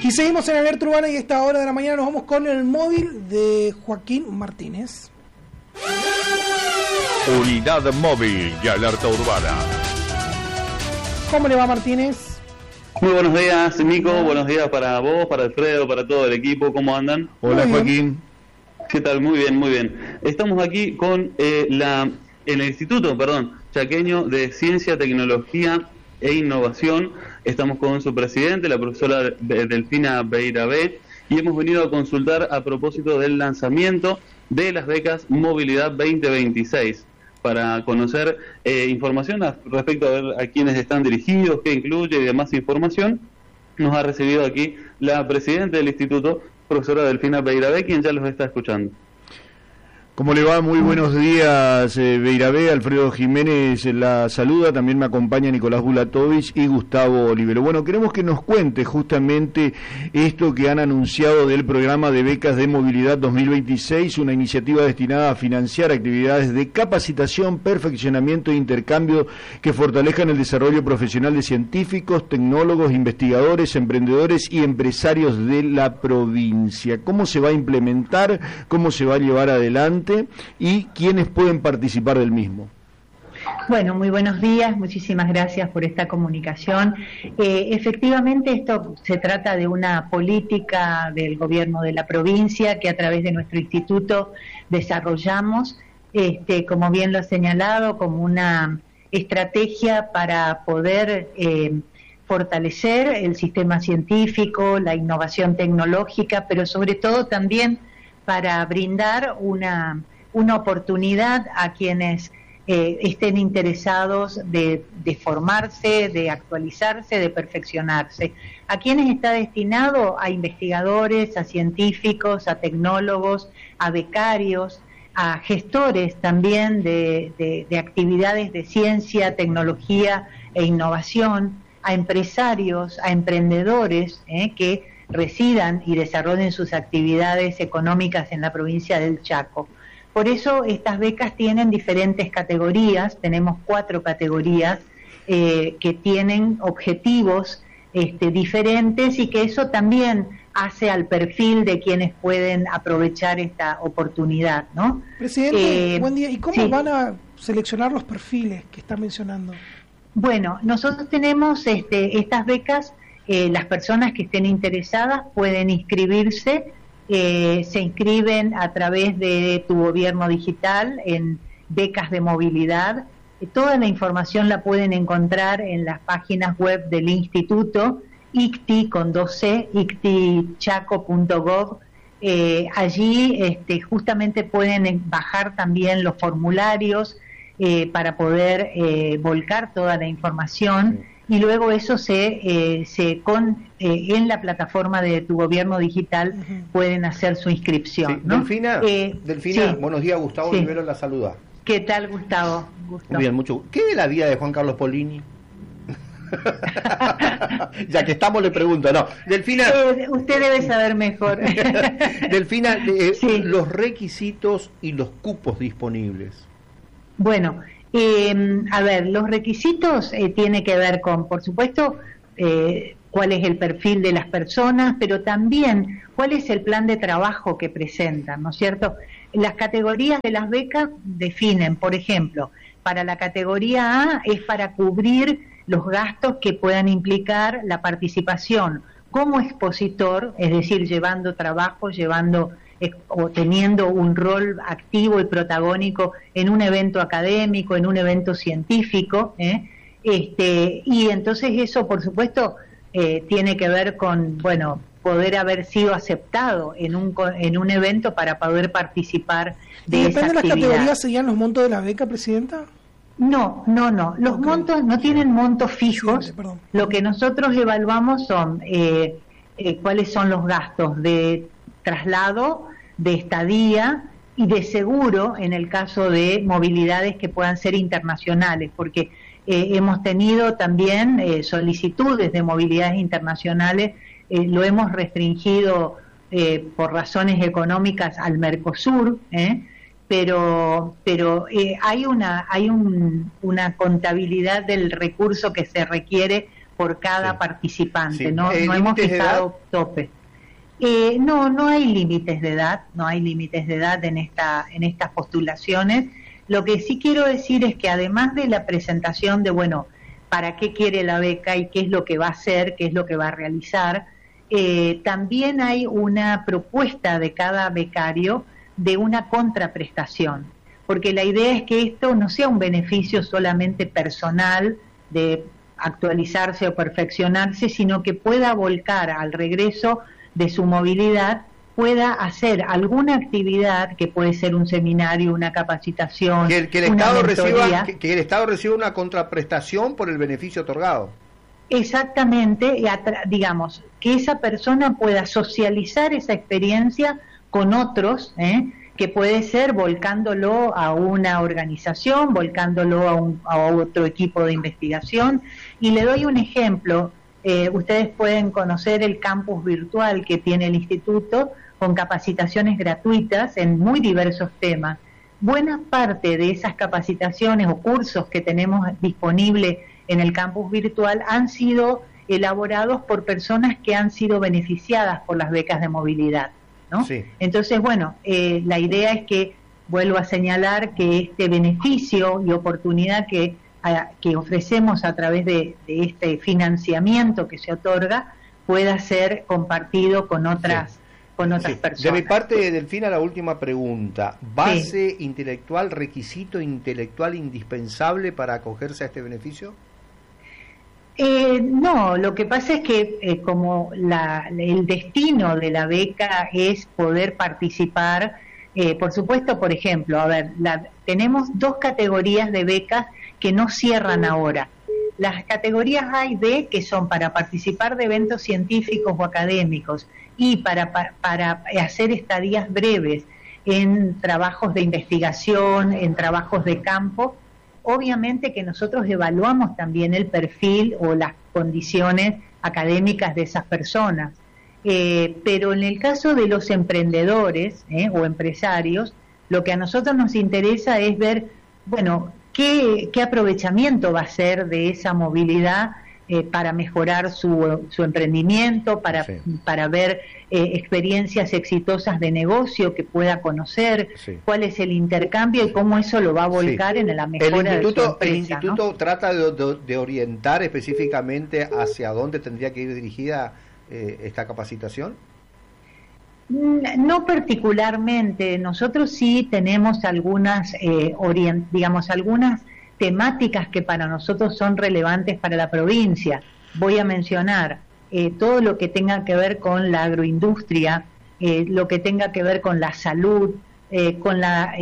Y seguimos en Alerta Urbana y a esta hora de la mañana nos vamos con el móvil de Joaquín Martínez. Unidad móvil de Alerta Urbana. ¿Cómo le va, Martínez? Muy buenos días, Nico. Buenos días para vos, para Alfredo, para todo el equipo. ¿Cómo andan? Hola, Joaquín. ¿Qué tal? Muy bien, muy bien. Estamos aquí con el Instituto, Chaqueño de Ciencia, Tecnología e Innovación. Estamos con su presidente, la profesora Delfina Beirabé, y hemos venido a consultar a propósito del lanzamiento de las becas Movilidad 2026, para conocer información respecto a ver a quiénes están dirigidos, qué incluye y demás información. Nos ha recibido aquí la presidenta del instituto, profesora Delfina Beirabé, quien ya los está escuchando. ¿Cómo le va? Muy buenos días, Beirabé. Alfredo Jiménez la saluda, también me acompaña Nicolás Bulatovich y Gustavo Olivero. Bueno, queremos que nos cuente justamente esto que han anunciado del programa de becas de movilidad 2026, una iniciativa destinada a financiar actividades de capacitación, perfeccionamiento e intercambio que fortalezcan el desarrollo profesional de científicos, tecnólogos, investigadores, emprendedores y empresarios de la provincia. ¿Cómo se va a implementar? ¿Cómo se va a llevar adelante? ¿Y quiénes pueden participar del mismo? Bueno, muy buenos días, muchísimas gracias por esta comunicación. Efectivamente, esto se trata de una política del gobierno de la provincia que a través de nuestro instituto desarrollamos, como bien lo ha señalado, como una estrategia para poder fortalecer el sistema científico, la innovación tecnológica, pero sobre todo también para brindar una oportunidad a quienes estén interesados de formarse, de actualizarse, de perfeccionarse. ¿A quienes está destinado? A investigadores, a científicos, a tecnólogos, a becarios, a gestores también de actividades de ciencia, tecnología e innovación, a empresarios, a emprendedores que residan y desarrollen sus actividades económicas en la provincia del Chaco. Por eso estas becas tienen diferentes categorías, tenemos 4 categorías que tienen objetivos diferentes, y que eso también hace al perfil de quienes pueden aprovechar esta oportunidad, ¿no? Presidente, buen día. ¿Y cómo van a seleccionar los perfiles que está mencionando? Bueno, nosotros tenemos estas becas. Las personas que estén interesadas pueden inscribirse, se inscriben a través de Tu Gobierno Digital en becas de movilidad. Toda la información la pueden encontrar en las páginas web del instituto, ICTI con 2C, ictichaco.gov. Allí justamente pueden bajar también los formularios para poder volcar toda la información. Y luego eso en la plataforma de Tu Gobierno Digital pueden hacer su inscripción, ¿no? Delfina, sí. Buenos días, Gustavo Olivero la saluda. ¿Qué tal, Gustavo? Muy bien, mucho. ¿Qué de la vida de Juan Carlos Polini? Ya que estamos, le pregunto. No, Delfina, usted debe saber mejor. Delfina, los requisitos y los cupos disponibles. Bueno, a ver, los requisitos tiene que ver con, por supuesto, cuál es el perfil de las personas, pero también cuál es el plan de trabajo que presentan, ¿no es cierto? Las categorías de las becas definen, por ejemplo, para la categoría A es para cubrir los gastos que puedan implicar la participación como expositor, es decir, llevando trabajo, o teniendo un rol activo y protagónico en un evento académico, en un evento científico, y entonces eso, por supuesto, tiene que ver con, bueno, poder haber sido aceptado en un evento para poder participar de esa actividad. ¿Depende de las categorías serían los montos de la beca, Presidenta? No. Los montos no tienen montos fijos. Sí, lo que nosotros evaluamos son cuáles son los gastos de traslado, de estadía y de seguro en el caso de movilidades que puedan ser internacionales, porque hemos tenido también solicitudes de movilidades internacionales, lo hemos restringido por razones económicas al Mercosur, pero hay una contabilidad del recurso que se requiere por cada participante, no hemos fijado tope. No hay límites de edad, en estas postulaciones. Lo que sí quiero decir es que además de la presentación de, bueno, para qué quiere la beca y qué es lo que va a hacer, qué es lo que va a realizar, también hay una propuesta de cada becario de una contraprestación, porque la idea es que esto no sea un beneficio solamente personal de actualizarse o perfeccionarse, sino que pueda volcar al regreso de su movilidad, pueda hacer alguna actividad que puede ser un seminario, una capacitación, que el Estado reciba, que el Estado reciba una contraprestación por el beneficio otorgado. Exactamente, digamos, que esa persona pueda socializar esa experiencia con otros, que puede ser volcándolo a una organización, volcándolo a otro equipo de investigación. Y le doy un ejemplo. Ustedes pueden conocer el campus virtual que tiene el instituto con capacitaciones gratuitas en muy diversos temas. Buena parte de esas capacitaciones o cursos que tenemos disponibles en el campus virtual han sido elaborados por personas que han sido beneficiadas por las becas de movilidad, ¿no? Sí. Entonces, bueno, la idea es que, vuelvo a señalar, que este beneficio y oportunidad que ofrecemos a través de este financiamiento que se otorga pueda ser compartido con otras personas. De mi parte, Delfina, la última pregunta. ¿Base intelectual, requisito intelectual indispensable para acogerse a este beneficio? No, lo que pasa es que como el destino de la beca es poder participar, por supuesto, por ejemplo, tenemos 2 categorías de becas que no cierran ahora. Las categorías A y B, que son para participar de eventos científicos o académicos y para hacer estadías breves en trabajos de investigación, en trabajos de campo. Obviamente que nosotros evaluamos también el perfil o las condiciones académicas de esas personas, pero en el caso de los emprendedores o empresarios, lo que a nosotros nos interesa es ver, bueno, qué aprovechamiento va a ser de esa movilidad para mejorar su emprendimiento, para ver experiencias exitosas de negocio que pueda conocer, cuál es el intercambio y cómo eso lo va a volcar en la mejora de su empresa. El instituto, ¿no?, trata de orientar específicamente hacia dónde tendría que ir dirigida esta capacitación. No particularmente. Nosotros sí tenemos algunas algunas temáticas que para nosotros son relevantes para la provincia. Voy a mencionar todo lo que tenga que ver con la agroindustria, lo que tenga que ver con la salud, con la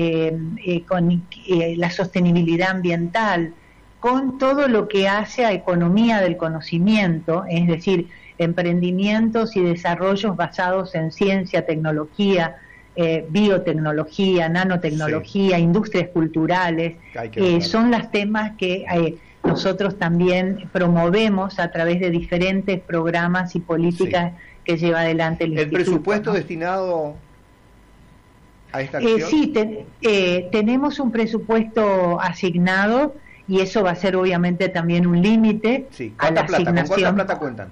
sostenibilidad ambiental, con todo lo que hace a economía del conocimiento, es decir, emprendimientos y desarrollos basados en ciencia, tecnología, biotecnología, nanotecnología, industrias culturales, son los temas que nosotros también promovemos a través de diferentes programas y políticas que lleva adelante el instituto. ¿El presupuesto destinado a esta acción? Sí, tenemos un presupuesto asignado y eso va a ser obviamente también un límite a la asignación. ¿Con cuánta plata cuentan?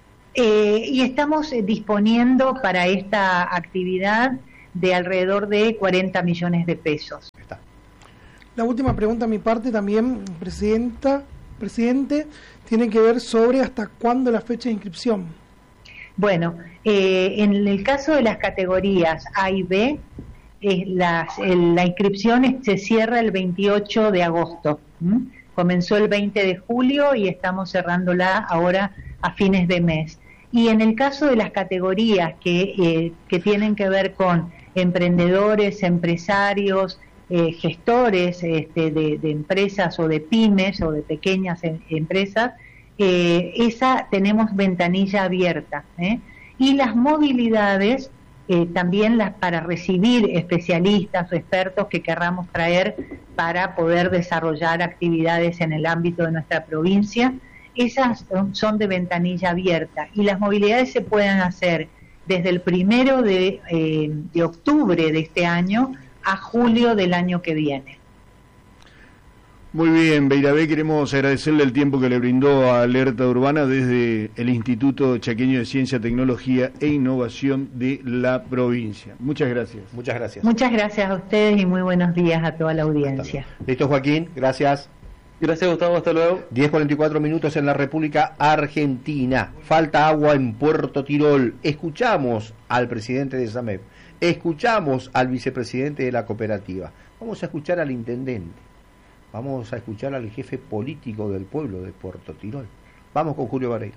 Y estamos disponiendo para esta actividad de alrededor de 40 millones de pesos. Está. La última pregunta a mi parte también, presidente, tiene que ver sobre hasta cuándo la fecha de inscripción. Bueno, en el caso de las categorías A y B, la inscripción se cierra el 28 de agosto. Comenzó el 20 de julio y estamos cerrándola ahora a fines de mes. Y en el caso de las categorías que tienen que ver con emprendedores, empresarios, gestores de empresas o de pymes o de pequeñas empresas, esa tenemos ventanilla abierta. Y las movilidades, también para recibir especialistas o expertos que querramos traer para poder desarrollar actividades en el ámbito de nuestra provincia, esas son de ventanilla abierta y las movilidades se pueden hacer desde el 1 de octubre de este año a julio del año que viene. Muy bien, Beyravé, queremos agradecerle el tiempo que le brindó a Alerta Urbana desde el Instituto Chaqueño de Ciencia, Tecnología e Innovación de la provincia. Muchas gracias. Muchas gracias. Muchas gracias a ustedes y muy buenos días a toda la audiencia. Listo, Joaquín, gracias. Gracias, Gustavo, hasta luego. 10:44 minutos en la República Argentina. Falta agua en Puerto Tirol. Escuchamos al presidente de SAMEP, escuchamos al vicepresidente de la cooperativa. Vamos a escuchar al intendente. Vamos a escuchar al jefe político del pueblo de Puerto Tirol. Vamos con Julio Vareiro.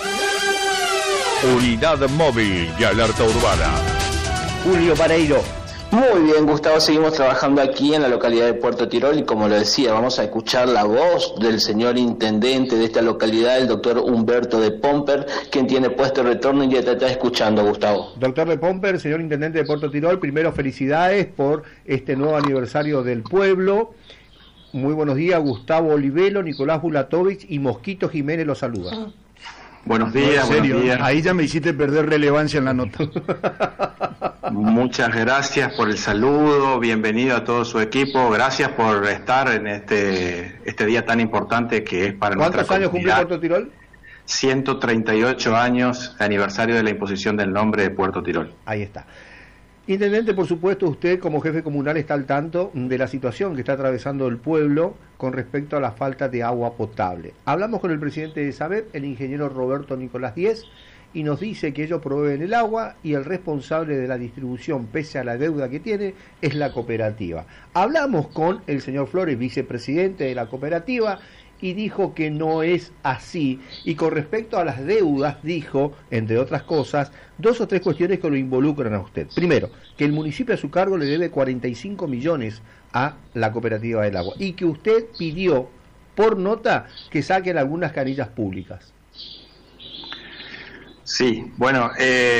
Unidad móvil de Alerta Urbana. Julio Vareiro. Muy bien, Gustavo, seguimos trabajando aquí en la localidad de Puerto Tirol y como lo decía, vamos a escuchar la voz del señor intendente de esta localidad, el doctor Humberto de Pomper, quien tiene puesto el retorno y ya te está escuchando, Gustavo. Doctor de Pomper, señor intendente de Puerto Tirol, primero felicidades por este nuevo aniversario del pueblo. Muy buenos días, Gustavo Olivelo, Nicolás Bulatovich y Mosquito Jiménez los saluda. Buenos días, ¿En serio? buenos días. Ahí ya me hiciste perder relevancia en la nota. Muchas gracias por el saludo, bienvenido a todo su equipo, gracias por estar en este día tan importante que es para nuestra comunidad. ¿Cuántos años cumple Puerto Tirol? 138 años de aniversario de la imposición del nombre de Puerto Tirol. Ahí está. Intendente, por supuesto, usted como jefe comunal está al tanto de la situación que está atravesando el pueblo con respecto a la falta de agua potable. Hablamos con el presidente de SAMEP, el ingeniero Roberto Nicolás Díez, y nos dice que ellos proveen el agua y el responsable de la distribución, pese a la deuda que tiene, es la cooperativa. Hablamos con el señor Flores, vicepresidente de la cooperativa, y dijo que no es así. Y con respecto a las deudas, dijo, entre otras cosas, 2 o 3 cuestiones que lo involucran a usted. Primero, que el municipio a su cargo le debe 45 millones a la cooperativa del agua y que usted pidió por nota que saquen algunas canillas públicas. Sí, bueno,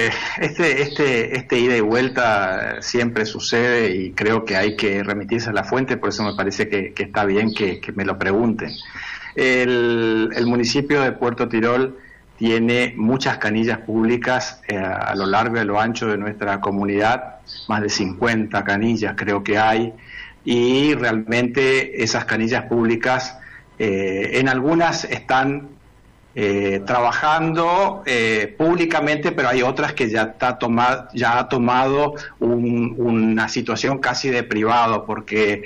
este ida y vuelta siempre sucede y creo que hay que remitirse a la fuente, por eso me parece que está bien que me lo pregunten. El municipio de Puerto Tirol tiene muchas canillas públicas a lo largo y a lo ancho de nuestra comunidad, más de 50 canillas creo que hay, y realmente esas canillas públicas en algunas están trabajando públicamente, pero hay otras que ya ha tomado una situación casi de privado, porque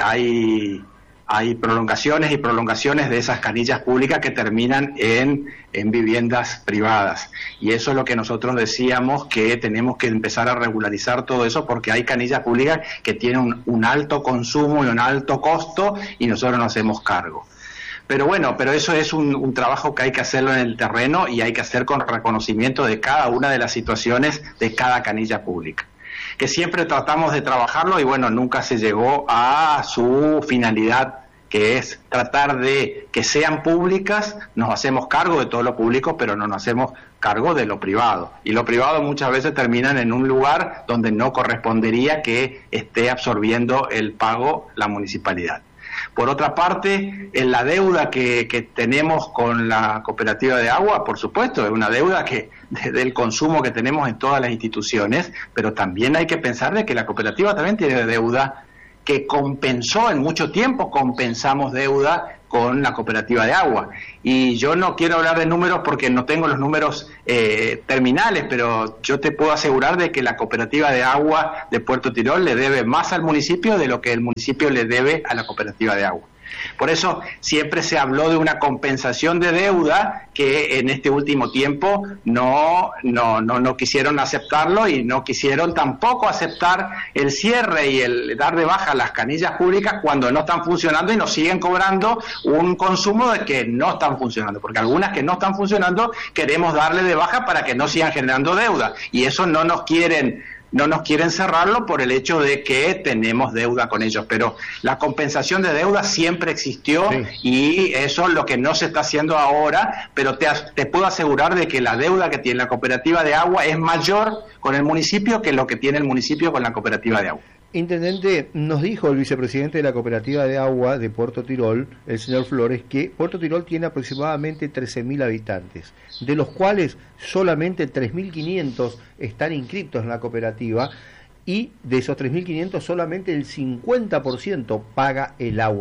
hay prolongaciones y prolongaciones de esas canillas públicas que terminan en viviendas privadas, y eso es lo que nosotros decíamos, que tenemos que empezar a regularizar todo eso, porque hay canillas públicas que tienen un alto consumo y un alto costo y nosotros nos hacemos cargo. Pero bueno, eso es un trabajo que hay que hacerlo en el terreno y hay que hacer con reconocimiento de cada una de las situaciones de cada canilla pública, que siempre tratamos de trabajarlo y bueno, nunca se llegó a su finalidad, que es tratar de que sean públicas. Nos hacemos cargo de todo lo público, pero no nos hacemos cargo de lo privado, y lo privado muchas veces terminan en un lugar donde no correspondería que esté absorbiendo el pago la municipalidad. Por otra parte, en la deuda que tenemos con la cooperativa de agua, por supuesto, es una deuda del consumo que tenemos en todas las instituciones, pero también hay que pensar de que la cooperativa también tiene deuda que compensó en mucho tiempo, compensamos deuda con la cooperativa de agua. Y yo no quiero hablar de números porque no tengo los números terminales, pero yo te puedo asegurar de que la cooperativa de agua de Puerto Tirol le debe más al municipio de lo que el municipio le debe a la cooperativa de agua. Por eso siempre se habló de una compensación de deuda que en este último tiempo no quisieron aceptarlo, y no quisieron tampoco aceptar el cierre y el dar de baja las canillas públicas cuando no están funcionando y nos siguen cobrando un consumo de que no están funcionando, porque algunas que no están funcionando queremos darle de baja para que no sigan generando deuda, y eso no nos quieren cerrarlo por el hecho de que tenemos deuda con ellos, pero la compensación de deuda siempre existió, sí. Y eso es lo que no se está haciendo ahora, pero te puedo asegurar de que la deuda que tiene la cooperativa de agua es mayor con el municipio que lo que tiene el municipio con la cooperativa de agua. Intendente, nos dijo el vicepresidente de la cooperativa de agua de Puerto Tirol, el señor Flores, que Puerto Tirol tiene aproximadamente 13.000 habitantes, de los cuales solamente 3.500 están inscritos en la cooperativa, y de esos 3.500 solamente el 50% paga el agua.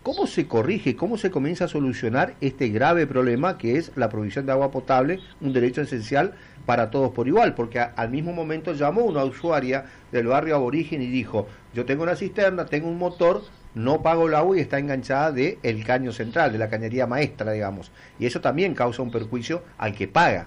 ¿Cómo se corrige, cómo se comienza a solucionar este grave problema que es la provisión de agua potable, un derecho esencial para todos por igual? Porque al mismo momento llamó una usuaria del barrio Aborigen y dijo, yo tengo una cisterna, tengo un motor, no pago el agua y está enganchada del caño central, de la cañería maestra, digamos. Y eso también causa un perjuicio al que paga.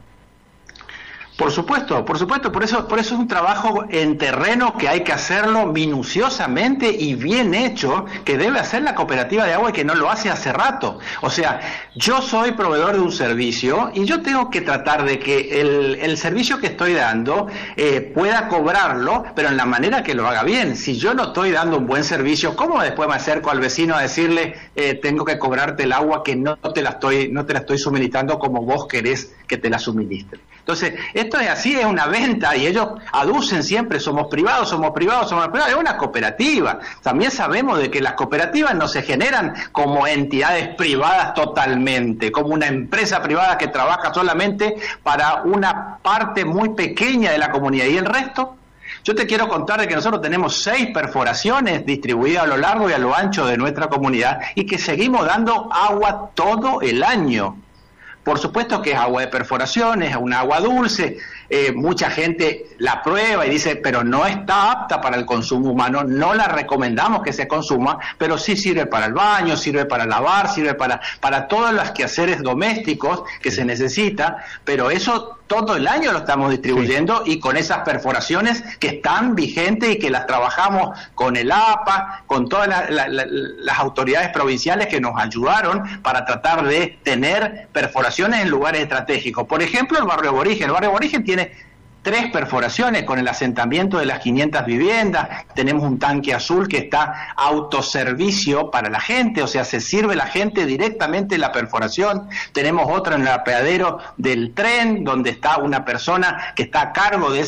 Por supuesto, por eso es un trabajo en terreno que hay que hacerlo minuciosamente y bien hecho, que debe hacer la cooperativa de agua y que no lo hace hace rato. O sea, yo soy proveedor de un servicio y yo tengo que tratar de que el servicio que estoy dando pueda cobrarlo, pero en la manera que lo haga bien. Si yo no estoy dando un buen servicio, ¿cómo después me acerco al vecino a decirle tengo que cobrarte el agua que no te la estoy suministrando como vos querés que te la suministre? Entonces, esto es así, es una venta y ellos aducen siempre, somos privados, es una cooperativa. También sabemos de que las cooperativas no se generan como entidades privadas totalmente, como una empresa privada que trabaja solamente para una parte muy pequeña de la comunidad y el resto. Yo te quiero contar de que nosotros tenemos 6 perforaciones distribuidas a lo largo y a lo ancho de nuestra comunidad y que seguimos dando agua todo el año. Por supuesto que es agua de perforación, es un agua dulce, mucha gente la prueba y dice, pero no está apta para el consumo humano, no la recomendamos que se consuma, pero sí sirve para el baño, sirve para lavar, sirve para todos los quehaceres domésticos que se necesita, pero eso todo el año lo estamos distribuyendo y con esas perforaciones que están vigentes y que las trabajamos con el APA, con todas las autoridades provinciales que nos ayudaron para tratar de tener perforaciones en lugares estratégicos. Por ejemplo, el barrio Aborigen. El barrio Aborigen tiene 3 perforaciones con el asentamiento de las 500 viviendas, tenemos un tanque azul que está autoservicio para la gente, o sea, se sirve la gente directamente en la perforación, tenemos otra en el apeadero del tren, donde está una persona que está a cargo de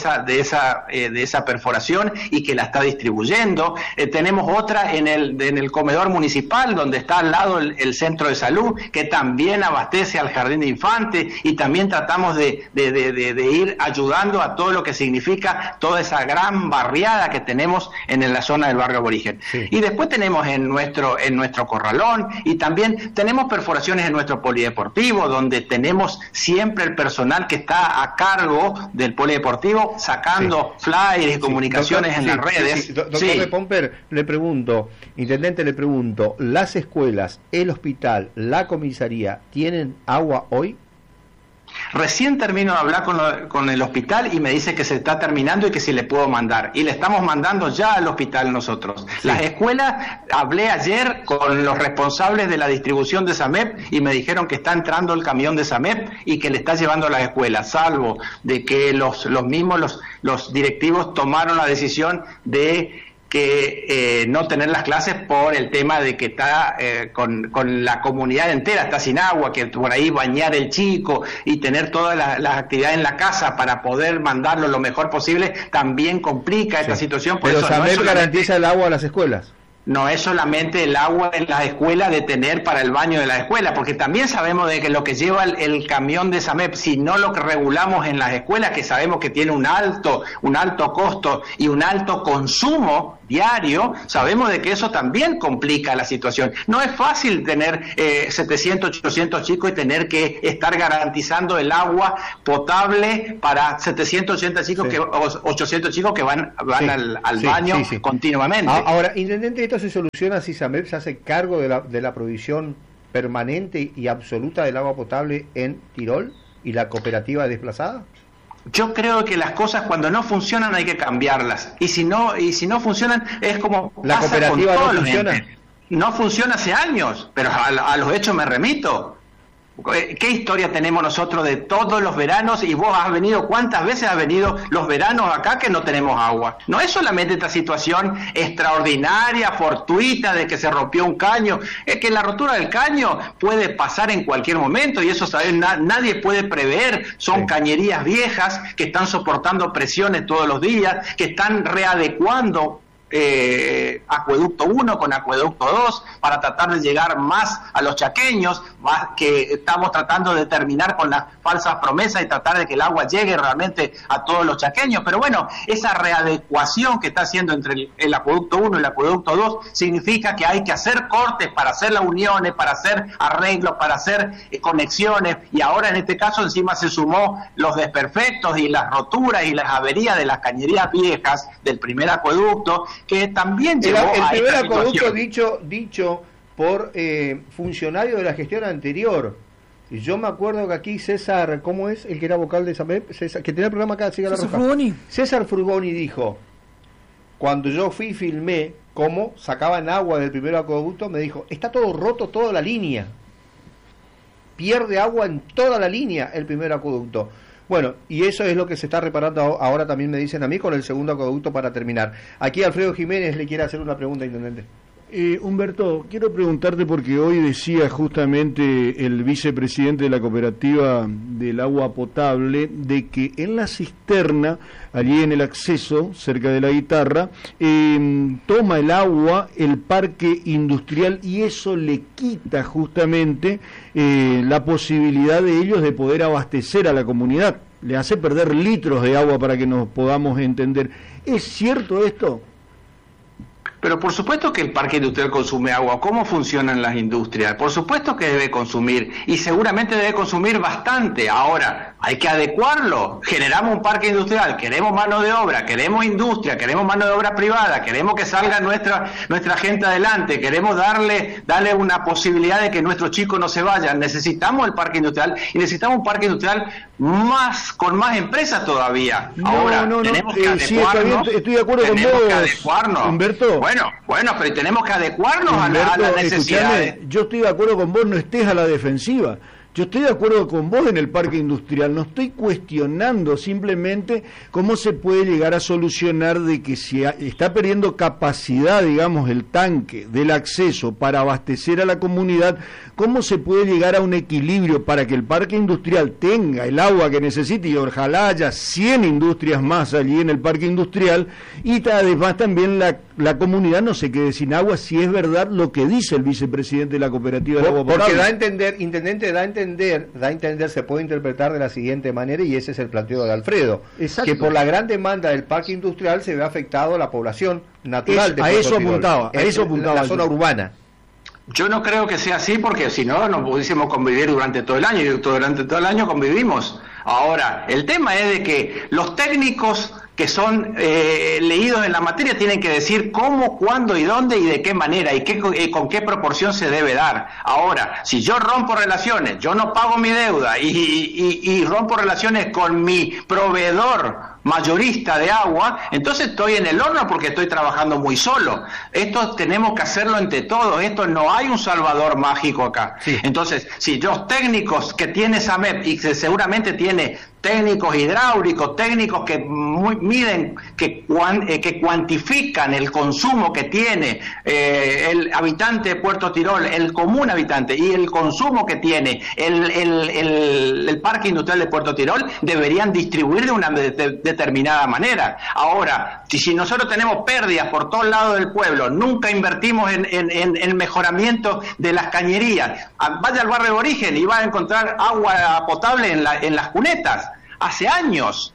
esa perforación y que la está distribuyendo, tenemos otra en el comedor municipal, donde está al lado el centro de salud, que también abastece al jardín de infantes, y también tratamos de ir ayudando a todo lo que significa toda esa gran barriada que tenemos en la zona del barrio Aborigen. Sí. Y después tenemos en nuestro corralón, y también tenemos perforaciones en nuestro polideportivo, donde tenemos siempre el personal que está a cargo del polideportivo sacando flyers y comunicaciones en las redes. Doctor de Pomper, le pregunto, intendente, le pregunto, ¿las escuelas, el hospital, la comisaría tienen agua hoy? Recién termino de hablar con el hospital y me dice que se está terminando y que si le puedo mandar. Y le estamos mandando ya al hospital nosotros. Sí. Las escuelas, hablé ayer con los responsables de la distribución de SAMEP y me dijeron que está entrando el camión de SAMEP y que le está llevando a las escuelas, salvo de que los directivos tomaron la decisión de que no tener las clases por el tema de que está con la comunidad entera, está sin agua, que por ahí bañar el chico y tener todas las actividades en la casa para poder mandarlo lo mejor posible, también complica esta situación. Por Pero eso SAMEP garantiza el agua a las escuelas. No es solamente el agua en las escuelas de tener para el baño de la escuela, porque también sabemos de que lo que lleva el camión de SAMEP, si no lo que regulamos en las escuelas, que sabemos que tiene un alto costo y un alto consumo diario, sabemos de que eso también complica la situación. No es fácil tener 700, 800 chicos y tener que estar garantizando el agua potable para 700, 800 chicos que van al baño continuamente. Ahora, intendente, ¿esto se soluciona si SAMEP se hace cargo de la provisión permanente y absoluta del agua potable en Tirol y la cooperativa desplazada? Yo creo que las cosas cuando no funcionan hay que cambiarlas, y si no funcionan es como la cooperativa no funciona. No funciona hace años, pero a los hechos me remito. ¿Qué historia tenemos nosotros de todos los veranos? Y vos has venido, ¿cuántas veces has venido los veranos acá que no tenemos agua? No es solamente esta situación extraordinaria, fortuita, de que se rompió un caño, es que la rotura del caño puede pasar en cualquier momento, y eso nadie puede prever. Son cañerías viejas que están soportando presiones todos los días, que están readecuando Acueducto 1 con Acueducto 2 para tratar de llegar más a los chaqueños, más que estamos tratando de terminar con las falsas promesas y tratar de que el agua llegue realmente a todos los chaqueños. Pero bueno, esa readecuación que está haciendo entre el Acueducto 1 y el Acueducto 2 significa que hay que hacer cortes para hacer las uniones, para hacer arreglos, para hacer conexiones, y ahora en este caso encima se sumó los desperfectos y las roturas y las averías de las cañerías viejas del primer acueducto, que también llevó a el primer esta acueducto situación. dicho por funcionario de la gestión anterior. Y yo me acuerdo que aquí César, ¿cómo es? El que era vocal de SAMEP, César, que tenía el programa acá, César Frugoni. César Frugoni dijo, cuando yo fui y filmé cómo sacaban agua del primer acueducto, me dijo, está todo roto, toda la línea. Pierde agua en toda la línea el primer acueducto. Bueno, y eso es lo que se está reparando ahora, también me dicen a mí, con el segundo acueducto para terminar. Aquí Alfredo Jiménez le quiere hacer una pregunta, intendente. Humberto, quiero preguntarte porque hoy decía justamente el vicepresidente de la cooperativa del agua potable de que en la cisterna, allí en el acceso, cerca de la guitarra, toma el agua el parque industrial y eso le quita justamente la posibilidad de ellos de poder abastecer a la comunidad. Le hace perder litros de agua para que nos podamos entender. ¿Es cierto esto? Pero por supuesto que el parque industrial consume agua. ¿Cómo funcionan las industrias? Por supuesto que debe consumir, y seguramente debe consumir bastante. Ahora, hay que adecuarlo. Generamos un parque industrial, queremos mano de obra, queremos industria, queremos mano de obra privada, queremos que salga nuestra gente adelante, queremos darle una posibilidad de que nuestros chicos no se vayan. Necesitamos el parque industrial, y necesitamos un parque industrial con más empresas todavía. Ahora, tenemos que adecuarnos. Sí, está bien, estoy de acuerdo con vos, Humberto. Bueno, pero tenemos que adecuarnos Humberto, a las necesidades. Yo estoy de acuerdo con vos, no estés a la defensiva. Yo estoy de acuerdo con vos en el parque industrial, no estoy cuestionando simplemente cómo se puede llegar a solucionar de que si está perdiendo capacidad, digamos, el tanque del acceso para abastecer a la comunidad, cómo se puede llegar a un equilibrio para que el parque industrial tenga el agua que necesite y ojalá haya 100 industrias más allí en el parque industrial y además también la comunidad no se quede sin agua, si es verdad lo que dice el vicepresidente de la cooperativa del agua potable. Porque da a entender, intendente, da a entender, se puede interpretar de la siguiente manera, y ese es el planteo de Alfredo. Exacto. Que por la gran demanda del parque industrial se ve afectado la población natural de a eso apuntaba, la zona urbana. Yo no creo que sea así, porque si no pudiésemos convivir durante todo el año, y durante todo el año convivimos. Ahora, el tema es de que los técnicos que son leídos en la materia tienen que decir cómo, cuándo y dónde y de qué manera y con qué proporción se debe dar. Ahora, si yo rompo relaciones, yo no pago mi deuda y rompo relaciones con mi proveedor mayorista de agua, entonces estoy en el horno porque estoy trabajando muy solo. Esto tenemos que hacerlo entre todos, esto no hay un salvador mágico acá. Sí. Entonces, si los técnicos que tiene SAMEP y que seguramente tiene técnicos hidráulicos, técnicos que miden, que cuantifican el consumo que tiene el habitante de Puerto Tirol, el común habitante, y el consumo que tiene el parque industrial de Puerto Tirol, deberían distribuir de una determinada manera. Ahora, si nosotros tenemos pérdidas por todos lados del pueblo, nunca invertimos en el mejoramiento de las cañerías, vaya al barrio de origen y va a encontrar agua potable en las cunetas. Hace años.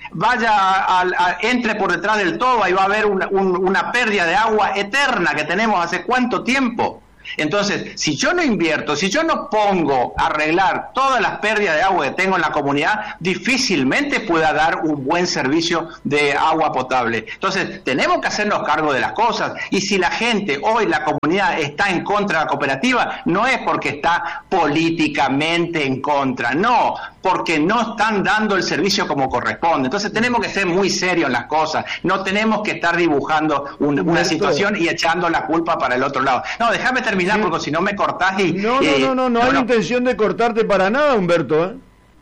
Entre por detrás del toba y va a haber una pérdida de agua eterna que tenemos hace cuánto tiempo. Entonces, si yo no invierto, si yo no pongo a arreglar todas las pérdidas de agua que tengo en la comunidad, difícilmente pueda dar un buen servicio de agua potable. Entonces, tenemos que hacernos cargo de las cosas, y si la gente, hoy la comunidad está en contra de la cooperativa, no es porque está políticamente en contra, no, porque no están dando el servicio como corresponde. Entonces tenemos que ser muy serios en las cosas, no tenemos que estar dibujando una situación y echando la culpa para el otro lado. No, déjame terminar, porque si no me cortás y... No hay intención de cortarte para nada, Humberto, ¿eh?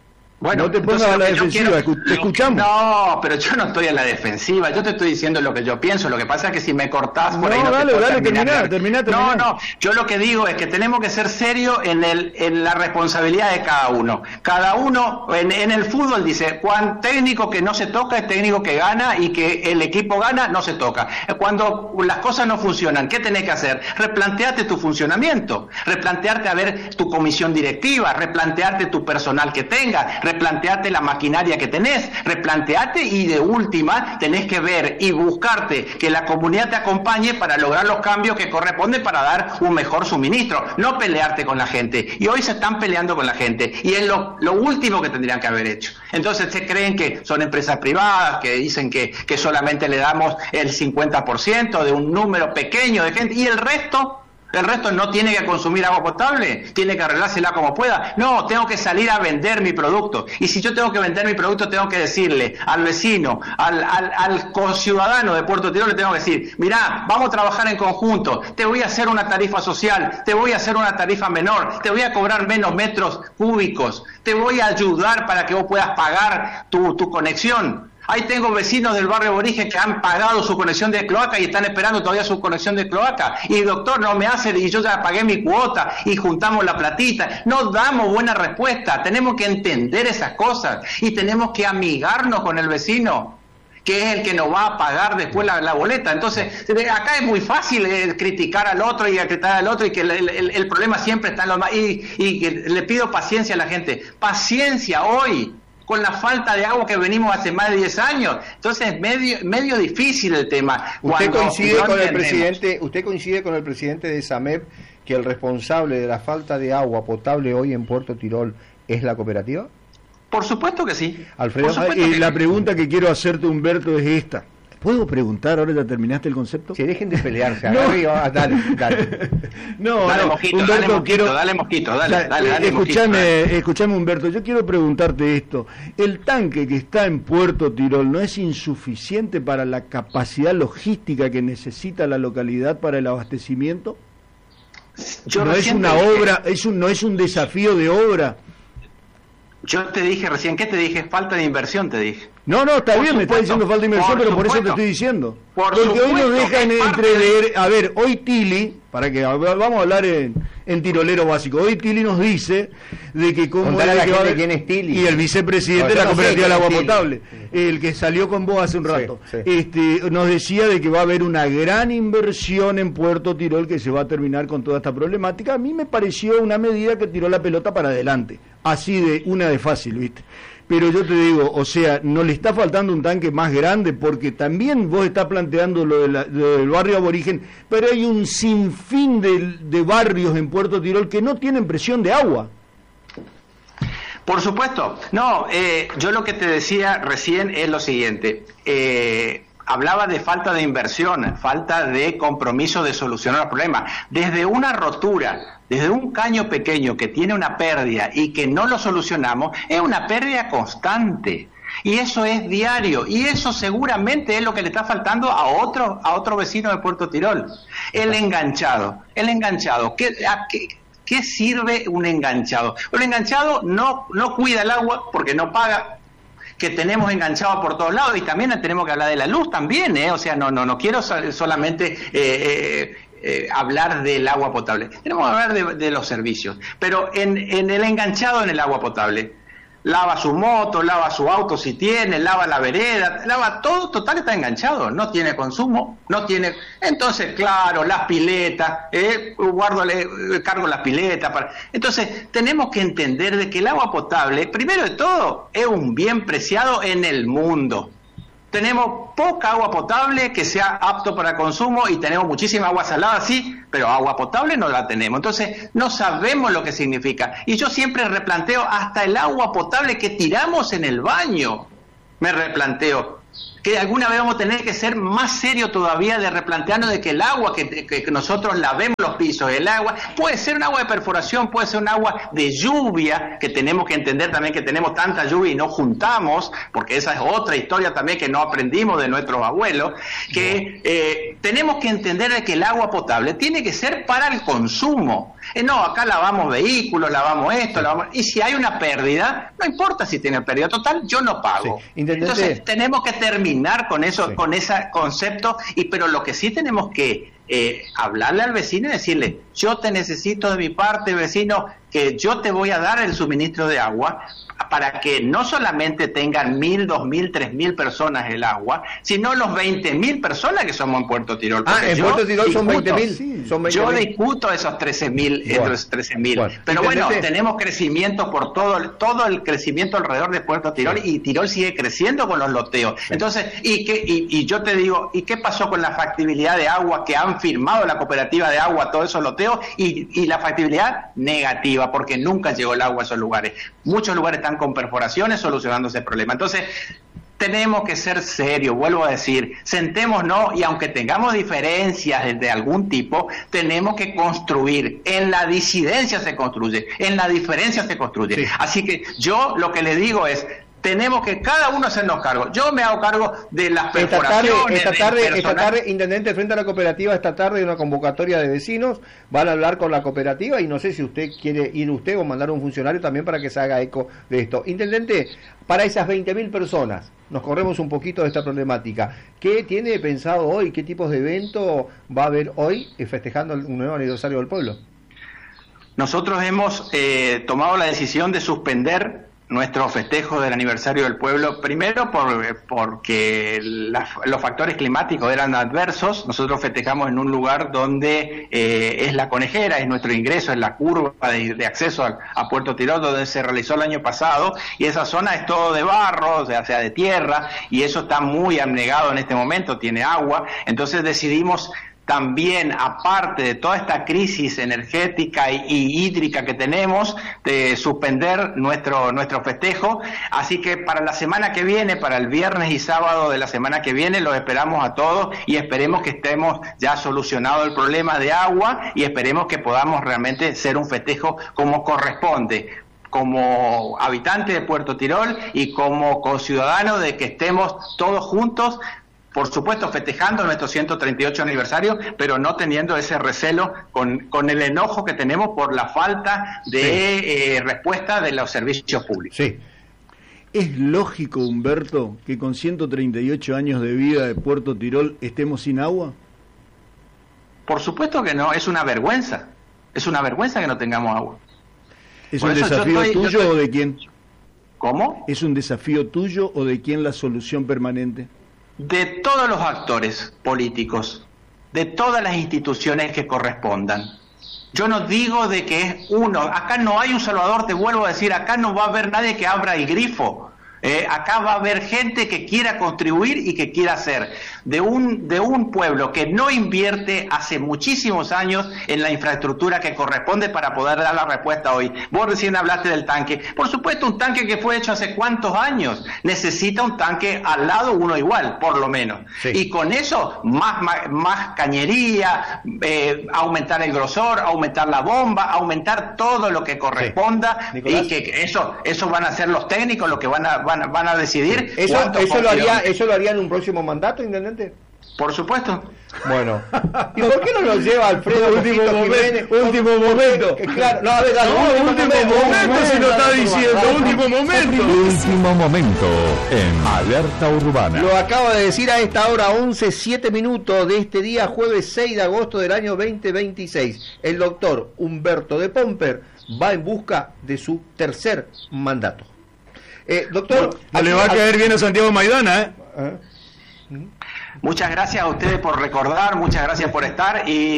Bueno, no te pongas a la defensiva, te escuchamos. No, pero yo no estoy a la defensiva, yo te estoy diciendo lo que yo pienso, lo que pasa es que si me cortás por ahí no te puedo terminar. No, yo lo que digo es que tenemos que ser serios en la responsabilidad de cada uno. Cada uno, en el fútbol dice, cuando técnico que no se toca es técnico que gana y que el equipo gana, no se toca. Cuando las cosas no funcionan, ¿qué tenés que hacer? Replantearte tu funcionamiento, replantearte a ver tu comisión directiva, replantearte tu personal que tengas, replantearte la maquinaria que tenés, replanteate y de última tenés que ver y buscarte que la comunidad te acompañe para lograr los cambios que corresponden para dar un mejor suministro, no pelearte con la gente. Y hoy se están peleando con la gente y es lo último que tendrían que haber hecho. Entonces se creen que son empresas privadas, que dicen que solamente le damos el 50% de un número pequeño de gente y el resto no tiene que consumir agua potable, tiene que arreglársela como pueda. No, tengo que salir a vender mi producto. Y si yo tengo que vender mi producto, tengo que decirle al vecino, al conciudadano de Puerto Tirol, le tengo que decir, mirá, vamos a trabajar en conjunto, te voy a hacer una tarifa social, te voy a hacer una tarifa menor, te voy a cobrar menos metros cúbicos, te voy a ayudar para que vos puedas pagar tu conexión. Ahí tengo vecinos del barrio Aborigen que han pagado su conexión de cloaca y están esperando todavía su conexión de cloaca. Y doctor, no me hace, y yo ya pagué mi cuota y juntamos la platita. No damos buena respuesta. Tenemos que entender esas cosas y tenemos que amigarnos con el vecino, que es el que nos va a pagar después la boleta. Entonces, acá es muy fácil criticar al otro y criticar al otro y que el problema siempre está en los más. Y que le pido paciencia a la gente. Paciencia hoy, con la falta de agua que venimos hace más de 10 años. Entonces es medio difícil el tema. ¿Usted coincide con el presidente de SAMEP que el responsable de la falta de agua potable hoy en Puerto Tirol es la cooperativa? Por supuesto que sí. Alfredo, la pregunta que quiero hacerte, Humberto, es esta. ¿Puedo preguntar? ¿Ahora ya terminaste el concepto? Si dejen de pelearse. No. Dale. Dale, Mosquito, dale, Mosquito. Escuchame, Humberto, yo quiero preguntarte esto. ¿El tanque que está en Puerto Tirol no es insuficiente para la capacidad logística que necesita la localidad para el abastecimiento? No es un desafío de obra. Yo te dije recién, ¿qué te dije? Falta de inversión, te dije. No, está bien, me está diciendo falta de inversión, pero por eso te estoy diciendo. Porque hoy nos dejan entrever, a ver, hoy Tili, para que vamos a hablar en tirolero básico, hoy Tili nos dice de que como quién es Tili. Y el vicepresidente de la cooperativa del agua potable, el que salió con vos hace un rato, nos decía de que va a haber una gran inversión en Puerto Tirol que se va a terminar con toda esta problemática. A mí me pareció una medida que tiró la pelota para adelante, así de fácil, ¿viste? Pero yo te digo, o sea, no le está faltando un tanque más grande, porque también vos estás planteando lo del barrio Aborigen, pero hay un sinfín de barrios en Puerto Tirol que no tienen presión de agua. Por supuesto. No, yo lo que te decía recién es lo siguiente. Hablaba de falta de inversión, falta de compromiso de solucionar los problemas. Desde una rotura, desde un caño pequeño que tiene una pérdida y que no lo solucionamos, es una pérdida constante. Y eso es diario. Y eso seguramente es lo que le está faltando a otro vecino de Puerto Tirol. El enganchado. ¿Qué sirve un enganchado? Un enganchado no cuida el agua porque no paga, que tenemos enganchado por todos lados, y también tenemos que hablar de la luz también, o sea, no quiero solamente hablar del agua potable, tenemos que hablar de los servicios, pero en el enganchado en el agua potable, lava su moto, lava su auto si tiene, lava la vereda, lava todo, total está enganchado, no tiene consumo, entonces claro, las piletas, cargo las piletas, entonces tenemos que entender de que el agua potable, primero de todo, es un bien preciado en el mundo. Tenemos poca agua potable que sea apto para consumo y tenemos muchísima agua salada, sí, pero agua potable no la tenemos. Entonces no sabemos lo que significa. Y yo siempre replanteo hasta el agua potable que tiramos en el baño. Me replanteo. que alguna vez vamos a tener que ser más serios todavía de replantearnos de que el agua que nosotros lavemos los pisos, el agua, puede ser un agua de perforación, puede ser un agua de lluvia, que tenemos que entender también que tenemos tanta lluvia y no juntamos, porque esa es otra historia también que no aprendimos de nuestros abuelos, que tenemos que entender que el agua potable tiene que ser para el consumo. No, acá lavamos vehículos, lavamos esto, y si hay una pérdida, no importa si tiene pérdida total, yo no pago. Sí. Entonces tenemos que terminar con eso, con ese concepto, pero lo que sí tenemos que hablarle al vecino y decirle, yo te necesito de mi parte, vecino, que yo te voy a dar el suministro de agua para que no solamente tengan 1.000, 2.000, 3.000 personas el agua, sino los 20.000 personas que somos en Puerto Tirol. En Puerto Tirol son 20.000. Yo discuto esos 13.000, bueno, pero bueno, tenemos crecimiento por todo el crecimiento alrededor de Puerto Tirol, y Tirol sigue creciendo con los loteos. Sí. Entonces, y yo te digo, ¿y qué pasó con la factibilidad de agua que han firmado la cooperativa de agua, todos esos loteos, y la factibilidad negativa, porque nunca llegó el agua a esos lugares? Muchos lugares están con perforaciones solucionando ese problema. Entonces, tenemos que ser serios, vuelvo a decir, sentémonos, y aunque tengamos diferencias de algún tipo, tenemos que construir. En la disidencia se construye, en la diferencia se construye. Sí. Así que yo lo que le digo es, tenemos que cada uno hacernos cargo. Yo me hago cargo de las perforaciones. Esta tarde, intendente, frente a la cooperativa, esta tarde hay una convocatoria de vecinos, van a hablar con la cooperativa, y no sé si usted quiere ir usted o mandar un funcionario también para que se haga eco de esto. Intendente, para esas 20.000 personas, nos corremos un poquito de esta problemática. ¿Qué tiene pensado hoy? ¿Qué tipos de evento va a haber hoy festejando un nuevo aniversario del pueblo? Nosotros hemos tomado la decisión de suspender nuestro festejo del aniversario del pueblo, primero porque los factores climáticos eran adversos. Nosotros festejamos en un lugar donde es la Conejera, es nuestro ingreso, es la curva de acceso a Puerto Tirol, donde se realizó el año pasado, y esa zona es todo de barro, o sea de tierra, y eso está muy abnegado en este momento, tiene agua. Entonces decidimos también, aparte de toda esta crisis energética y hídrica que tenemos, de suspender nuestro festejo. Así que para la semana que viene, para el viernes y sábado de la semana que viene, los esperamos a todos, y esperemos que estemos ya solucionado el problema de agua, y esperemos que podamos realmente ser un festejo como corresponde, como habitante de Puerto Tirol y como conciudadano, de que estemos todos juntos, por supuesto festejando nuestro 138 aniversario, pero no teniendo ese recelo con el enojo que tenemos por la falta de respuesta de los servicios públicos. Sí. ¿Es lógico, Humberto, que con 138 años de vida de Puerto Tirol estemos sin agua? Por supuesto que no, es una vergüenza. Es una vergüenza que no tengamos agua. ¿Es un desafío tuyo o de quién? ¿Cómo? ¿Es un desafío tuyo o de quién la solución permanente? De todos los actores políticos, de todas las instituciones que correspondan. Yo no digo de que es uno, acá no hay un salvador, te vuelvo a decir, acá no va a haber nadie que abra el grifo. Acá va a haber gente que quiera contribuir y que quiera hacer de un pueblo que no invierte hace muchísimos años en la infraestructura que corresponde para poder dar la respuesta hoy. Vos recién hablaste del tanque. Por supuesto, un tanque que fue hecho hace cuántos años. Necesita un tanque al lado, uno igual, por lo menos. Sí. Y con eso, más cañería, aumentar el grosor, aumentar la bomba, aumentar todo lo que corresponda. Sí. Y que eso van a ser los técnicos los que van a decidir. ¿Eso lo haría en un próximo mandato, intendente? Por supuesto. Bueno, ¿y por qué no lo lleva Alfredo último momento? Claro, no, a ver, último momento se lo está diciendo, último momento. Último momento en Alerta Urbana. Lo acaba de decir a esta hora 11:07 de este día, jueves 6 de agosto del año 2026. El doctor Humberto de Pomper va en busca de su tercer mandato. Doctor, no le va a caer bien a Santiago Maidana, Muchas gracias a ustedes por recordar, muchas gracias por estar y...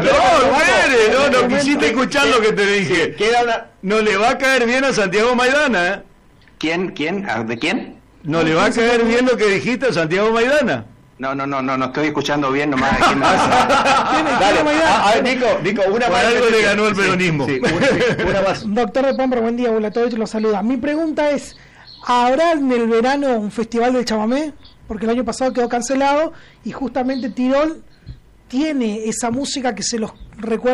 No quisiste escuchar lo que te dije. No le va a caer bien a Santiago Maidana, ¿Quién? ¿De quién? No le va a caer bien lo que dijiste a Santiago Maidana. No estoy escuchando bien nomás. Dale, Nico, una más. Por algo le ganó el peronismo. Sí, una más. Doctor de Pomper, buen día, Bulatovich lo saluda. Mi pregunta es, ¿habrá en el verano un festival del chamamé? porque el año pasado quedó cancelado y justamente Tirol tiene esa música que se los recuerda